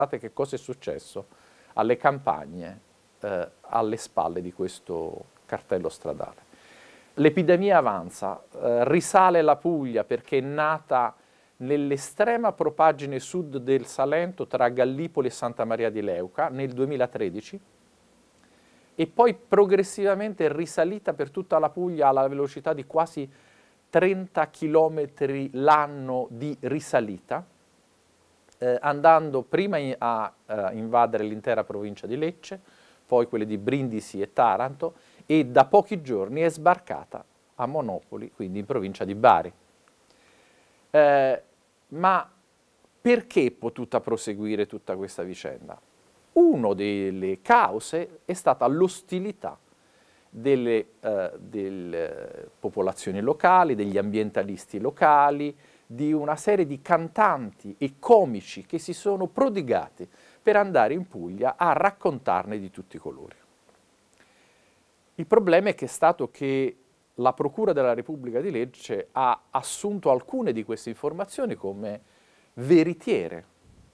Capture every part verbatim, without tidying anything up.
Guardate che cosa è successo alle campagne eh, alle spalle di questo cartello stradale. L'epidemia avanza, eh, risale la Puglia perché è nata nell'estrema propaggine sud del Salento tra Gallipoli e Santa Maria di Leuca nel duemilatredici e poi progressivamente è risalita per tutta la Puglia alla velocità di quasi trenta chilometri l'anno di risalita, eh, andando prima in, a eh, invadere l'intera provincia di Lecce, poi quelle di Brindisi e Taranto, e da pochi giorni è sbarcata a Monopoli, quindi in provincia di Bari. Eh, ma perché è potuta proseguire tutta questa vicenda? Una delle cause è stata l'ostilità delle, eh, delle popolazioni locali, degli ambientalisti locali, di una serie di cantanti e comici che si sono prodigati per andare in Puglia a raccontarne di tutti i colori. Il problema è che è stato che la Procura della Repubblica di Lecce ha assunto alcune di queste informazioni come veritiere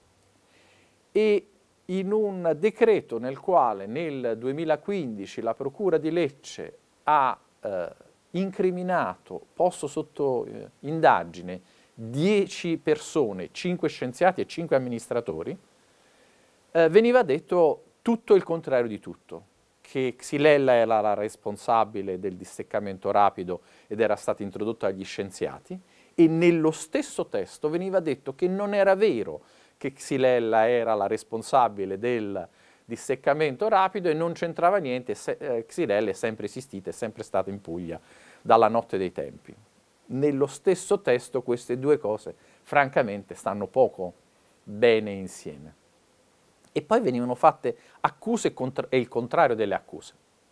e in un decreto nel quale nel duemilaquindici la Procura di Lecce ha eh, incriminato, posto sotto eh, indagine, dieci persone, cinque scienziati e cinque amministratori, eh, veniva detto tutto il contrario di tutto, che Xylella era la responsabile del disseccamento rapido ed era stata introdotta dagli scienziati, e nello stesso testo veniva detto che non era vero che Xylella era la responsabile del disseccamento rapido e non c'entrava niente, eh, Xylella è sempre esistita, è sempre stata in Puglia dalla notte dei tempi. Nello stesso testo queste due cose francamente stanno poco bene insieme. E poi venivano fatte accuse e il contrario delle accuse.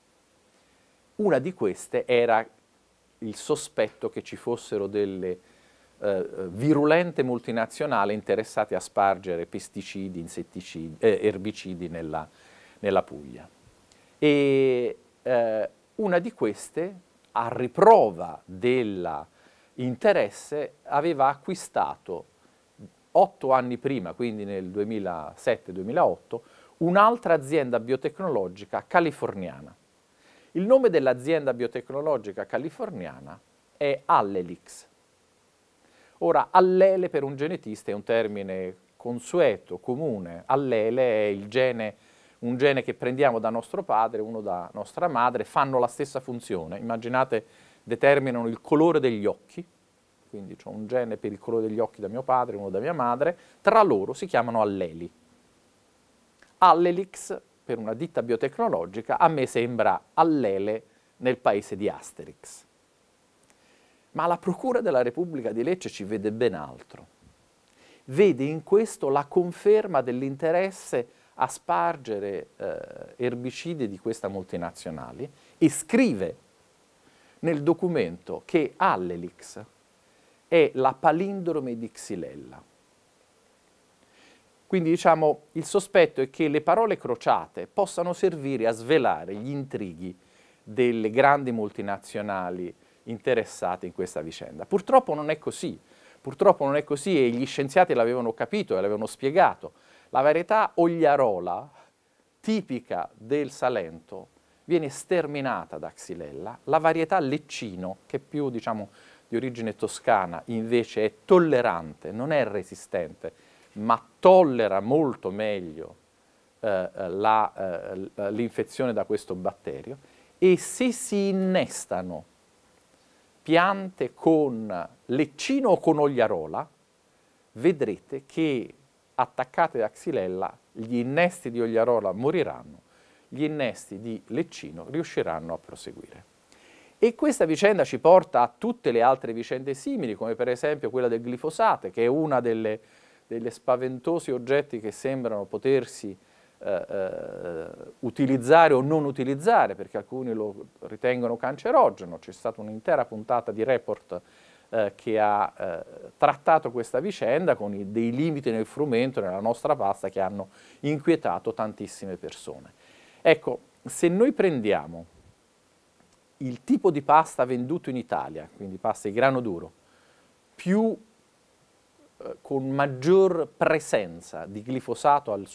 Una di queste era il sospetto che ci fossero delle eh, virulente multinazionali interessate a spargere pesticidi, insetticidi, eh, erbicidi nella, nella Puglia. E eh, una di queste, a riprova dell'interesse, aveva acquistato otto anni prima, quindi nel duemilasette duemilaotto, un'altra azienda biotecnologica californiana. Il nome dell'azienda biotecnologica californiana è Allelix. Ora, allele per un genetista è un termine consueto, comune. Allele è il gene, un gene che prendiamo da nostro padre, uno da nostra madre, fanno la stessa funzione. Immaginate, determinano il colore degli occhi, quindi ho un gene per il colore degli occhi da mio padre, uno da mia madre, tra loro si chiamano alleli. Allelix, per una ditta biotecnologica, a me sembra allele nel paese di Asterix. Ma la Procura della Repubblica di Lecce ci vede ben altro. Vede in questo la conferma dell'interesse a spargere eh, erbicidi di questa multinazionale e scrive nel documento che Allelix è la palindrome di Xylella. Quindi diciamo il sospetto è che le parole crociate possano servire a svelare gli intrighi delle grandi multinazionali interessate in questa vicenda. Purtroppo non è così, purtroppo non è così e gli scienziati l'avevano capito e l'avevano spiegato. La varietà Ogliarola, tipica del Salento, viene sterminata da Xylella. La varietà Leccino, che è più diciamo di origine toscana, invece è tollerante, non è resistente, ma tollera molto meglio eh, la, eh, l'infezione da questo batterio, e se si innestano piante con leccino o con ogliarola, vedrete che attaccate da Xylella gli innesti di ogliarola moriranno, gli innesti di leccino riusciranno a proseguire. E questa vicenda ci porta a tutte le altre vicende simili, come per esempio quella del glifosate, che è una delle, delle spaventosi oggetti che sembrano potersi eh, eh, utilizzare o non utilizzare, perché alcuni lo ritengono cancerogeno. C'è stata un'intera puntata di Report eh, che ha eh, trattato questa vicenda con i, dei limiti nel frumento, nella nostra pasta, che hanno inquietato tantissime persone. Ecco, se noi prendiamo il tipo di pasta venduto in Italia, quindi pasta di grano duro, più con maggior presenza di glifosato al